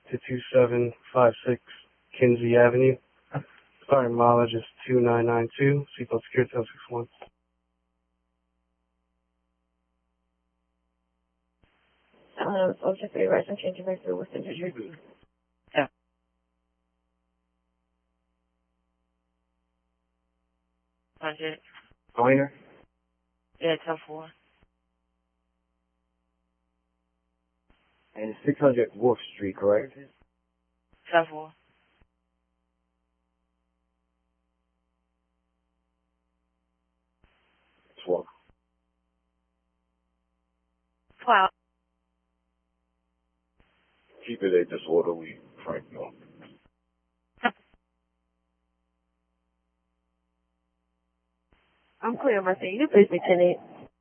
to 2756 Kinsey Avenue. Starting mileage is 2992. Seatbelt secure 1061. Object 3, right, and change back to Western District. Yeah. Budget. Minor? Yeah, 10-4. And 600 Wolf Street, correct? 10-4. Swap. 12. Keep it a disorderly, Frank, no. I'm clear, Martha. You can please be 10-8.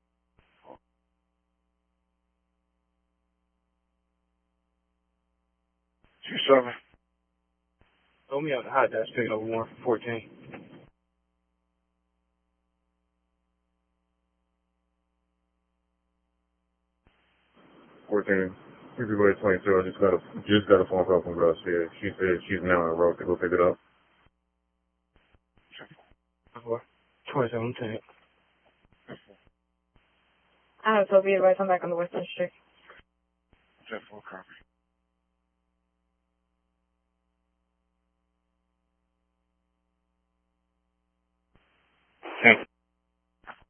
27. Throw me out the hot dash, take over 114. Everybody 22. I just got a phone call from Garcia. She said she's now en route to go pick it up. 27, 10. I have Sophia advice. I'm back on the Western District. 10-4, copy.